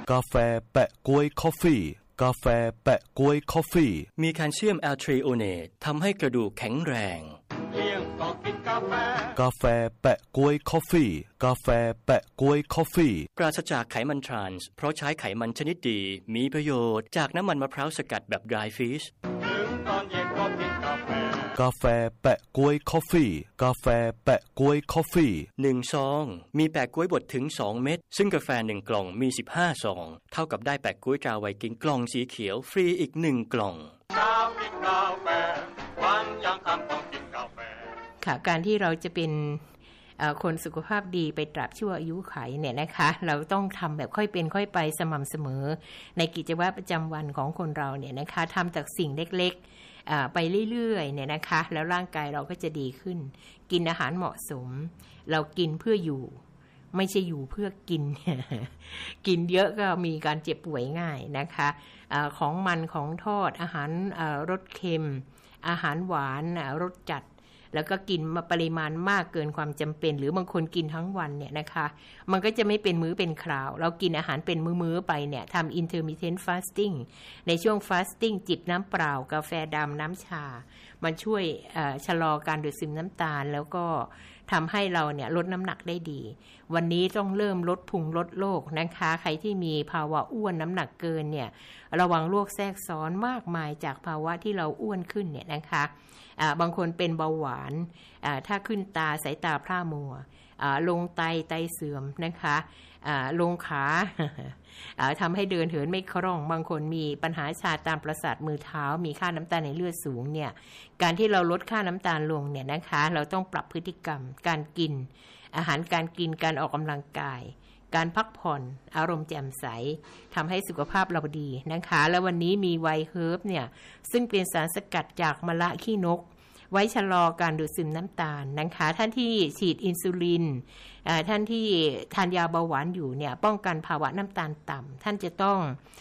กาแฟแปะก๊วยคอฟฟี่กาแฟแปะก๊วยคอฟฟี่มีแคลเซียมแอลทรีโอเนตทำให้กระดูกแข็งแรงเที่ยงก็กินกาแฟกาแฟแปะก๊วยคอฟฟี่กาแฟแปะก๊วยคอฟฟี่ปราศจากไขมันทรานส์เพราะใช้ไขมันชนิดดีมีประโยชน์จากน้ำมันมะพร้าวสกัดแบบ dry fish ถึงตอนเย็นก็กินกาแฟกาแฟแปะก๊วยคอฟฟี่กาแฟแปะก๊วยคอฟฟี่ 1ซองมีแปะก๊วยบดถึง2เม็ดซึ่งกาแฟ1กล่องมี15ซองเท่ากับได้แปะก๊วยตราไวกิ้งกล่องสีเขียวฟรีอีก1กล่องกินกาแฟวันยังคำต้องกินกาแฟค่ะการที่เราจะเป็นคนสุขภาพดีไปตราบชั่วอายุไขเนี่ยนะคะเราต้องทำแบบค่อยเป็นค่อยไปสม่ำเสมอในกิจวัตรประจำวันของคนเราเนี่ยนะคะทำจากสิ่งเล็กๆไปเรื่อยๆเนี่ยนะคะแล้วร่างกายเราก็จะดีขึ้นกินอาหารเหมาะสมเรากินเพื่ออยู่ไม่ใช่อยู่เพื่อกิน กินเยอะก็มีการเจ็บป่วยง่ายนะคะของมันของทอดอาหารรสเค็มอาหารหวานรสจัดแล้วก็กินมาปริมาณมากเกินความจำเป็นหรือบางคนกินทั้งวันเนี่ยนะคะมันก็จะไม่เป็นมื้อเป็นคราวเรากินอาหารเป็นมื้อๆไปเนี่ยทำ intermittent fasting ในช่วง fasting จิบน้ำเปล่ากาแฟดำน้ำชามันช่วยชะลอการดูดซึมน้ำตาลแล้วก็ทำให้เราเนี่ยลดน้ำหนักได้ดีวันนี้ต้องเริ่มลดพุงลดโรคนะคะใครที่มีภาวะอ้วนน้ำหนักเกินเนี่ยระวังโรคแทรกซ้อนมากมายจากภาวะที่เราอ้วนขึ้นเนี่ยนะคะบางคนเป็นเบาหวานถ้าขึ้นตาสายตาพร่ามัวลงไตเสื่อมนะคะลงขา ทำให้เดินเหินไม่คล่องบางคนมีปัญหาชาตามประสาทมือเท้ามีค่าน้ำตาลในเลือดสูงเนี่ยการที่เราลดค่าน้ำตาลลงเนี่ยนะคะเราต้องปรับพฤติกรรมการกินอาหารการกินการออกกำลังกายการพักผ่อนอารมณ์แจ่มใสทำให้สุขภาพเราดีนะคะแล้ววันนี้มีไวท์เฮิร์บเนี่ยซึ่งเป็นสารสกัดจากมะละขี้นกไว้ชะลอการดูดซึมน้ำตาลนะคะท่านที่ฉีดอินซูลินท่านที่ทานยาเบาหวานอยู่เนี่ยป้องกันภาวะน้ำตาลต่ำท่านจะต้อง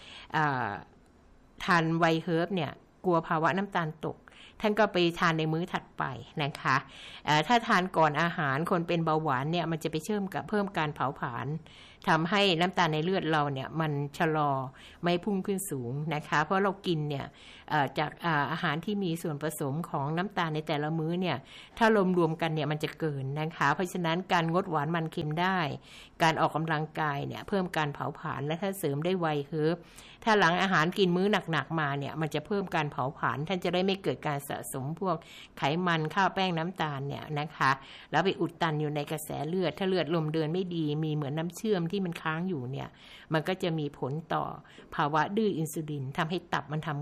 ทานไวท์เฮิร์บเนี่ยกลัวภาวะน้ำตาลตกท่านก็ไปทานในมื้อถัดไปนะคะถ้าทานก่อนอาหารคนเป็นเบาหวานเนี่ยมันจะไปเพิ่มการเผาผลาญทำให้น้ำตาลในเลือดเราเนี่ยมันชะลอไม่พุ่งขึ้นสูงนะคะเพราะเรากินเนี่ยจากอาหารที่มีส่วนผสมของน้ำตาลในแต่ละมื้อเนี่ยถ้ารวมกันเนี่ยมันจะเกินนะคะเพราะฉะนั้นการงดหวานมันเค็มได้การออกกำลังกายเนี่ยเพิ่มการเผาผลาญและถ้าเสริมได้ไวท์เฮิร์บถ้าหลังอาหารกินมื้อหนักๆมาเนี่ยมันจะเพิ่มการเผาผลาญท่านจะได้ไม่เกิดการสะสมพวกไขมันข้าวแป้งน้ำตาลเนี่ยนะคะแล้วไปอุดตันอยู่ในกระแสเลือดถ้าเลือดลมเดินไม่ดีมีเหมือนน้ำเชื่อมที่มันค้างอยู่เนี่ยมันก็จะมีผลต่อภาวะดื้ออินซูลินทำให้ตับมันทำ